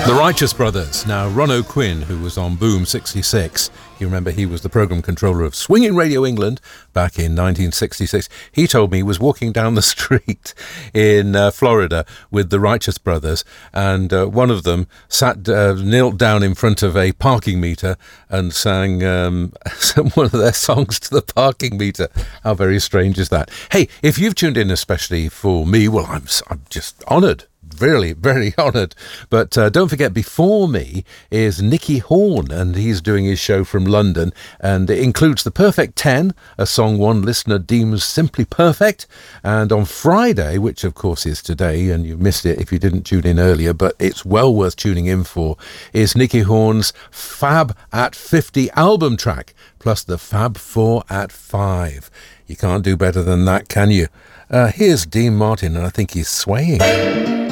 The Righteous Brothers. Now, Ron O'Quinn, who was on Boom 66, you remember he was the programme controller of Swinging Radio England back in 1966. He told me he was walking down the street in Florida with the Righteous Brothers, and one of them knelt down in front of a parking meter and sang one of their songs to the parking meter. How very strange is that? Hey, if you've tuned in especially for me, well, I'm just honoured. Really, very honoured. But don't forget, before me is Nicky Horn, and he's doing his show from London, and it includes The Perfect 10, a song one listener deems simply perfect. And on Friday, which of course is today, and you missed it if you didn't tune in earlier, but it's well worth tuning in for, is Nicky Horn's Fab at 50 album track, plus the Fab 4 at 5. You can't do better than that, can you? Here's Dean Martin, and I think he's swaying.